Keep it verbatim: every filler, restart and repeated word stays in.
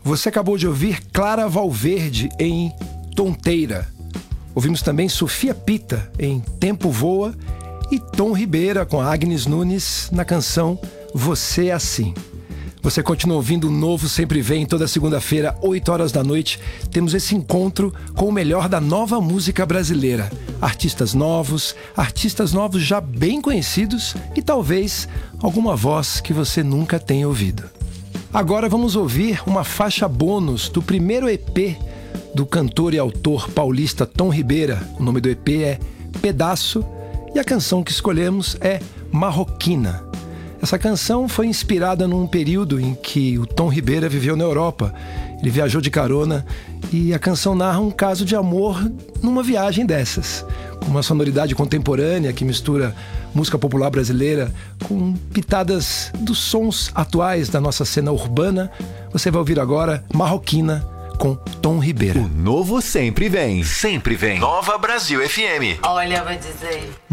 Você acabou de ouvir Clara Valverde em Tonteira. Ouvimos também Sofia Pita em Tempo Voa e Tom Ribeira com Agnes Nunes na canção Você é Assim. Você continua ouvindo o Novo Sempre Vem. Toda segunda-feira, oito horas da noite, temos esse encontro com o melhor da nova música brasileira. Artistas novos, artistas novos já bem conhecidos e talvez alguma voz que você nunca tenha ouvido. Agora vamos ouvir uma faixa bônus do primeiro E P do cantor e autor paulista Tom Ribeira. O nome do E P é Pedaço e a canção que escolhemos é Marroquina. Essa canção foi inspirada num período em que o Tom Ribeira viveu na Europa. Ele viajou de carona e a canção narra um caso de amor numa viagem dessas, com uma sonoridade contemporânea que mistura música popular brasileira com pitadas dos sons atuais da nossa cena urbana. Você vai ouvir agora Marroquina com Tom Ribeira. O Novo Sempre Vem. Sempre vem. Nova Brasil F M. Olha, vou dizer...